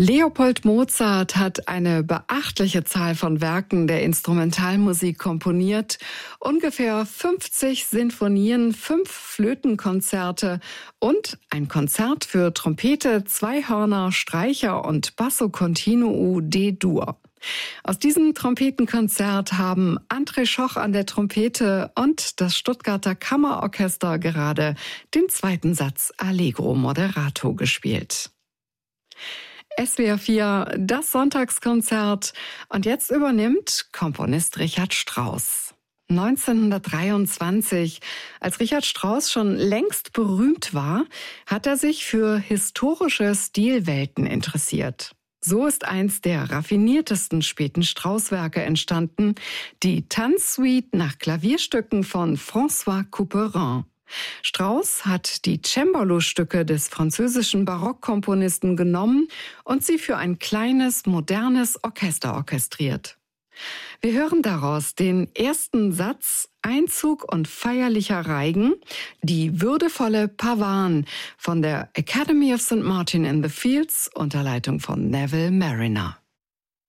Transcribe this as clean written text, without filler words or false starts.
Leopold Mozart hat eine beachtliche Zahl von Werken der Instrumentalmusik komponiert. Ungefähr 50 Sinfonien, 5 Flötenkonzerte und ein Konzert für Trompete, Zweihörner, Streicher und Basso Continuo D-Dur. Aus diesem Trompetenkonzert haben André Schoch an der Trompete und das Stuttgarter Kammerorchester gerade den zweiten Satz Allegro Moderato gespielt. SWR 4, das Sonntagskonzert. Und jetzt übernimmt Komponist Richard Strauss. 1923, als Richard Strauss schon längst berühmt war, hat er sich für historische Stilwelten interessiert. So ist eins der raffiniertesten späten Strauss-Werke entstanden, die Tanzsuite nach Klavierstücken von François Couperin. Strauss hat die Cembalo-Stücke des französischen Barockkomponisten genommen und sie für ein kleines, modernes Orchester orchestriert. Wir hören daraus den ersten Satz, Einzug und feierlicher Reigen, die würdevolle Pavane von der Academy of St. Martin in the Fields unter Leitung von Neville Marriner.